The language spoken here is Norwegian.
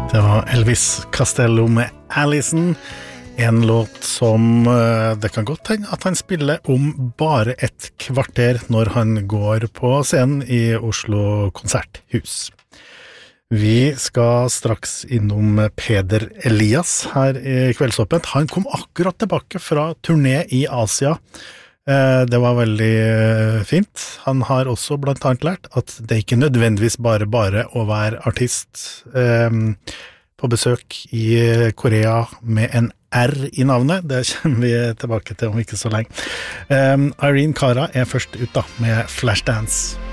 Det var Elvis Costello med Allison, en låt som det kan godt hende at han spiller om bare et kvarter når han går på scenen i Oslo Konserthus. Vi skal straks innom Peder Elias her i Kveldsåpent. Han kom akkurat tilbake fra turné i Asia. Det var veldig fint. Han har også blant annet lært at det ikke nødvendigvis bare å være artist på besøk i Korea med en R i navnet. Det kommer vi tilbake til om ikke så lenge. Irene Cara først ut da med Flashdance.